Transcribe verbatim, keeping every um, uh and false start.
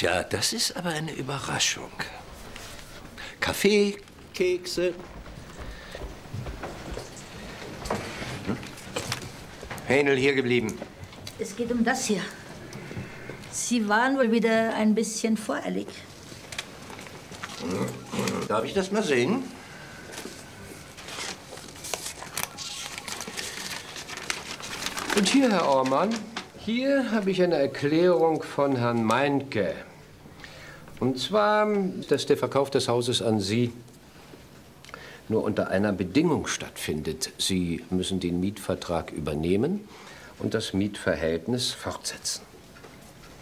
Tja, das ist aber eine Überraschung. Kaffee, Kekse. Hm? Hähnel hier geblieben. Es geht um das hier. Sie waren wohl wieder ein bisschen voreilig. Darf ich das mal sehen? Und hier, Herr Ormann, hier habe ich eine Erklärung von Herrn Meinke. Und zwar, dass der Verkauf des Hauses an Sie nur unter einer Bedingung stattfindet. Sie müssen den Mietvertrag übernehmen und das Mietverhältnis fortsetzen.